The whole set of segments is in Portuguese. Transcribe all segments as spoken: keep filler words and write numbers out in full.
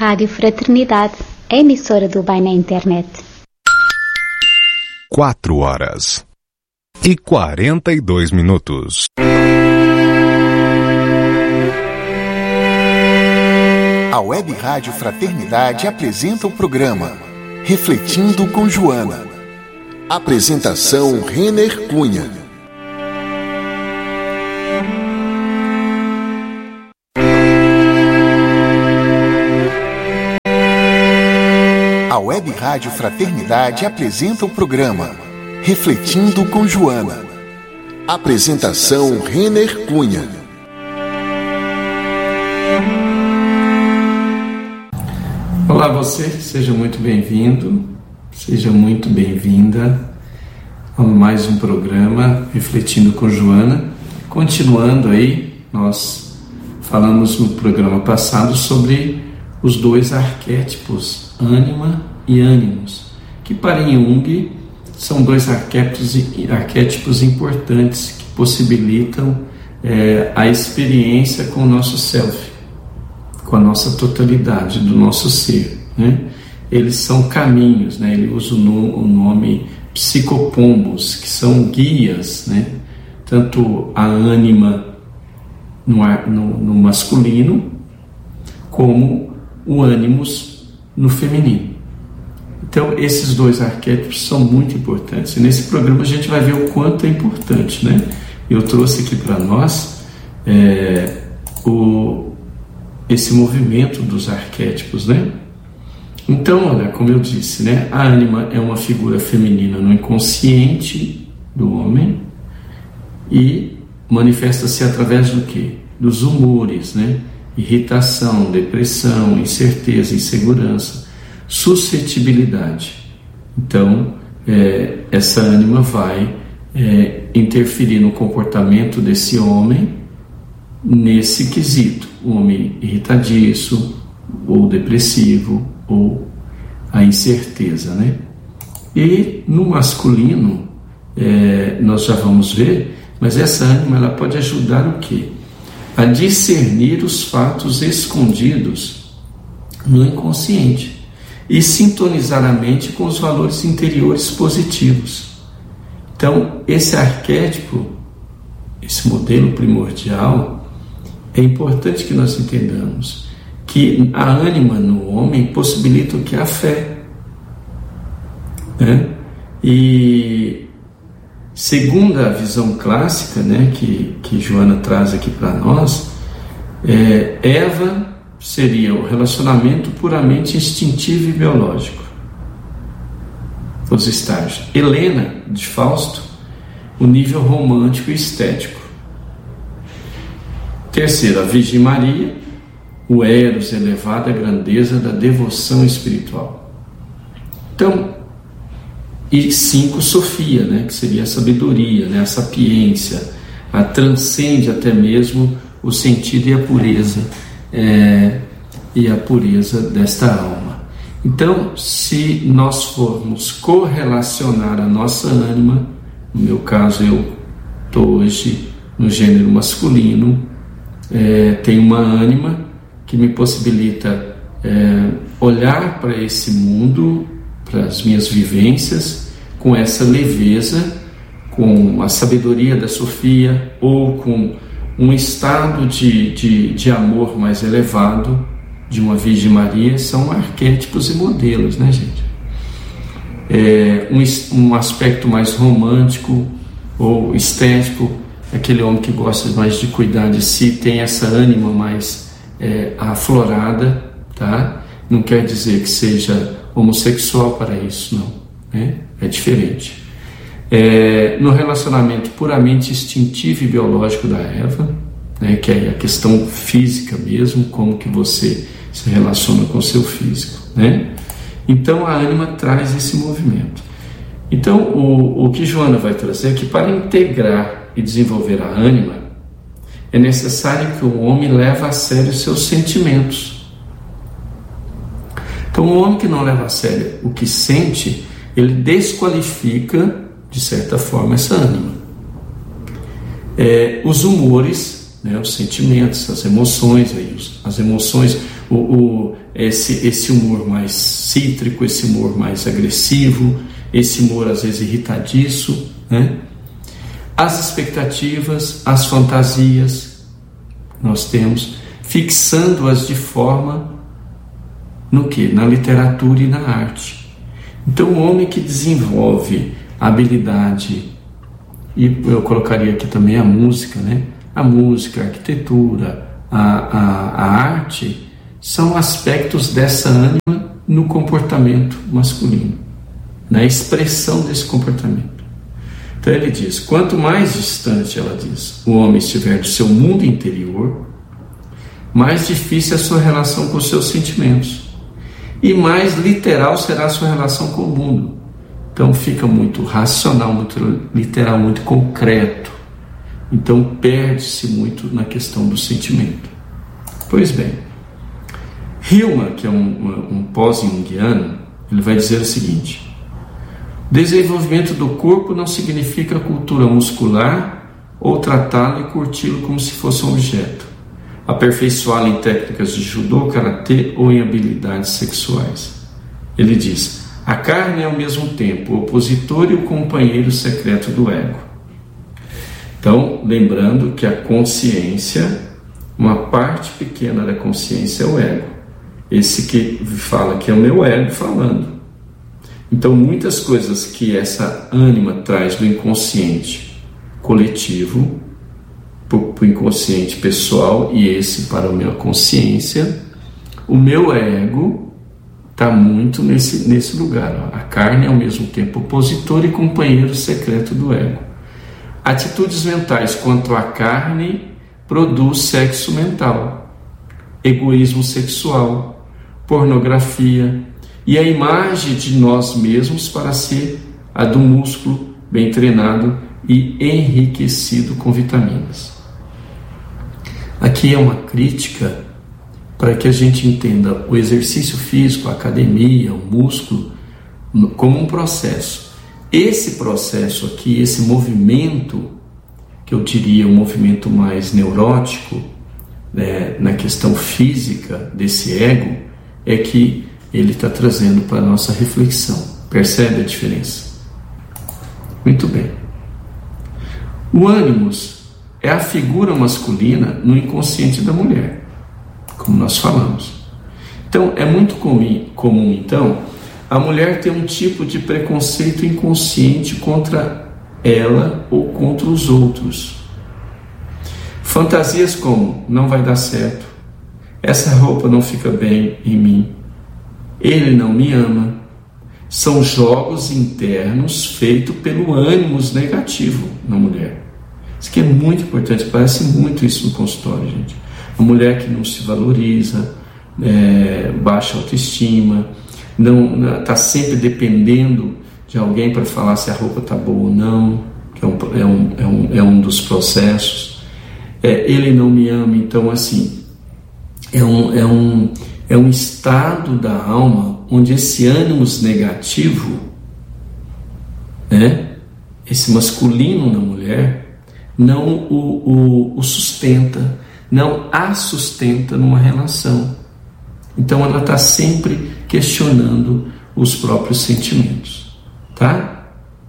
Rádio Fraternidade, a emissora do bem na internet. Quatro horas e quarenta e dois minutos. A Web Rádio Fraternidade apresenta o programa Refletindo com Joana. Apresentação Renner Cunha. A Web Rádio Fraternidade apresenta o programa Refletindo com Joana. Apresentação Renner Cunha. Olá você, seja muito bem-vindo, seja muito bem-vinda a mais um programa Refletindo com Joana. Continuando aí, nós falamos no programa passado sobre os dois arquétipos, ânima e ânimos, que para Jung são dois arquétipos, arquétipos importantes que possibilitam é, a experiência com o nosso self, com a nossa totalidade do nosso ser, né? Eles são caminhos, né? Ele usa o, no, o nome psicopombos, que são guias, né? Tanto a ânima no, no, no masculino, como o ânimos no feminino. Então, esses dois arquétipos são muito importantes. E nesse programa a gente vai ver o quanto é importante, né? Eu trouxe aqui para nós é, o, esse movimento dos arquétipos, né? Então, olha, como eu disse, né? A ânima é uma figura feminina no inconsciente do homem e manifesta-se através do quê? Dos humores, né? Irritação, depressão, incerteza, insegurança, suscetibilidade. Então, é, essa ânima vai é, interferir no comportamento desse homem nesse quesito. O homem irritadiço, ou depressivo, ou a incerteza, né? E no masculino, é, nós já vamos ver, mas essa ânima ela pode ajudar o quê? A discernir os fatos escondidos no inconsciente e sintonizar a mente com os valores interiores positivos. Então, esse arquétipo, esse modelo primordial, é importante que nós entendamos que a ânima no homem possibilita o que? A fé, né? E segundo a visão clássica, né, que, que Joana traz aqui para nós, é, Eva seria o relacionamento puramente instintivo e biológico, os estágios. Helena, de Fausto, o nível romântico e estético. Terceiro, a Virgem Maria, o Eros, elevada grandeza da devoção espiritual. Então, e cinco, Sofia, né, que seria a sabedoria, né, a sapiência, a transcende até mesmo o sentido e a pureza, é, e a pureza desta alma. Então, se nós formos correlacionar a nossa ânima, no meu caso eu estou hoje no gênero masculino, é, tenho uma ânima que me possibilita é, olhar para esse mundo, para as minhas vivências, com essa leveza, com a sabedoria da Sofia, ou com um estado de, de, de amor mais elevado de uma Virgem Maria. São arquétipos e modelos, né, gente? É, um, um aspecto mais romântico ou estético, aquele homem que gosta mais de cuidar de si, tem essa ânima mais é, aflorada, tá? Não quer dizer que seja homossexual para isso, não, né? É diferente. É, no relacionamento puramente instintivo e biológico da Eva, né, que é a questão física mesmo, como que você se relaciona com o seu físico, né? Então a ânima traz esse movimento. Então o, o que Joana vai trazer é que para integrar e desenvolver a ânima é necessário que o homem leve a sério seus sentimentos. Então o homem que não leva a sério o que sente, ele desqualifica de certa forma essa ânima. É, os humores, né, os sentimentos, as emoções, aí, os, as emoções, o, o, esse, esse humor mais cítrico, esse humor mais agressivo, esse humor às vezes irritadiço, né? As expectativas, as fantasias, nós temos, fixando-as de forma no que? Na literatura e na arte. Então o homem que desenvolve a habilidade, e eu colocaria aqui também a música, né? A música, a arquitetura, a, a, a arte, são aspectos dessa ânima no comportamento masculino, na expressão desse comportamento. Então ele diz, quanto mais distante, ela diz, o homem estiver do seu mundo interior, mais difícil é a sua relação com os seus sentimentos e mais literal será a sua relação com o mundo. Então fica muito racional, muito literal, muito concreto. Então perde-se muito na questão do sentimento. Pois bem, Hillman, que é um, um pós-junguiano, ele vai dizer o seguinte: desenvolvimento do corpo não significa cultura muscular ou tratá-lo e curti-lo como se fosse um objeto, aperfeiçoá-lo em técnicas de judô, karatê ou em habilidades sexuais. Ele diz, a carne é ao mesmo tempo o opositor e o companheiro secreto do ego. Então, lembrando que a consciência, uma parte pequena da consciência é o ego. Esse que fala que é o meu ego falando. Então, muitas coisas que essa ânima traz do inconsciente coletivo, para o inconsciente pessoal e esse para a minha consciência, o meu ego está muito nesse, nesse lugar. Ó. A carne é ao mesmo tempo opositor e companheiro secreto do ego. Atitudes mentais quanto à carne produz sexo mental, egoísmo sexual, pornografia e a imagem de nós mesmos para ser a do músculo bem treinado e enriquecido com vitaminas. Aqui é uma crítica para que a gente entenda o exercício físico, a academia, o músculo, como um processo. Esse processo aqui, esse movimento, que eu diria um movimento mais neurótico, né, na questão física desse ego, é que ele está trazendo para a nossa reflexão. Percebe a diferença? Muito bem. O ânimos é a figura masculina no inconsciente da mulher, como nós falamos. Então, é muito comum, comum então, a mulher ter um tipo de preconceito inconsciente contra ela ou contra os outros. Fantasias como, não vai dar certo, essa roupa não fica bem em mim, ele não me ama, são jogos internos feitos pelo ânimos negativo na mulher. Isso aqui é muito importante, parece muito isso no consultório, gente. A mulher que não se valoriza, é, baixa autoestima, não está sempre dependendo de alguém para falar se a roupa está boa ou não, que é um, é um, é um, é um dos processos. É, ele não me ama, então assim, é um, é, um, é um estado da alma onde esse ânimos negativo, né, esse masculino na mulher, não o, o, o sustenta, não a sustenta numa relação. Então ela está sempre questionando os próprios sentimentos, tá?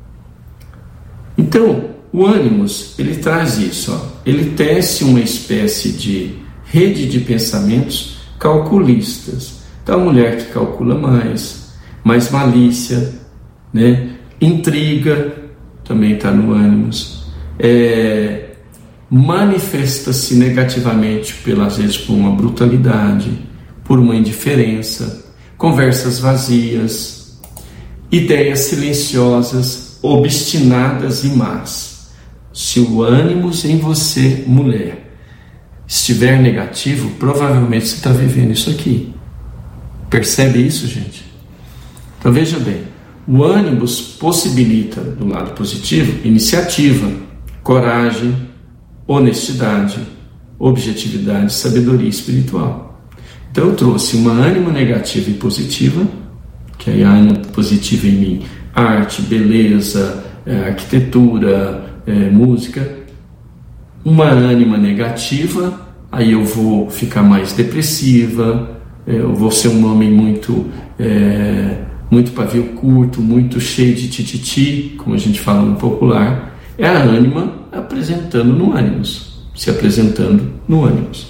Então o ânimos, ele traz isso, ó. Ele tece uma espécie de rede de pensamentos calculistas. Então a mulher que calcula mais, mais malícia, né? Intriga, também está no ânimos, é, manifesta-se negativamente, pelas vezes por uma brutalidade, por uma indiferença, conversas vazias, ideias silenciosas, obstinadas e más. Se o ânimos em você, mulher, estiver negativo, provavelmente você está vivendo isso aqui. Percebe isso, gente? Então veja bem, o ânimos possibilita, do lado positivo, iniciativa, coragem, honestidade, objetividade, sabedoria espiritual. Então eu trouxe uma ânima negativa e positiva, que é a ânima positiva em mim, arte, beleza, é, arquitetura, é, música. Uma ânima negativa, aí eu vou ficar mais depressiva, eu vou ser um homem muito, é, muito pavio curto, muito cheio de tititi, como a gente fala no popular, é a ânima apresentando no ânimos, se apresentando no ânimos.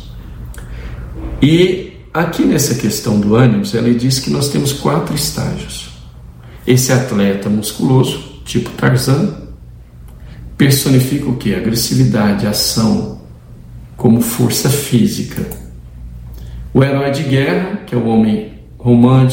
E aqui nessa questão do ânimos, ela diz que nós temos quatro estágios. Esse atleta musculoso, tipo Tarzan, personifica o que? Agressividade, ação, como força física. O herói de guerra, que é o homem romântico,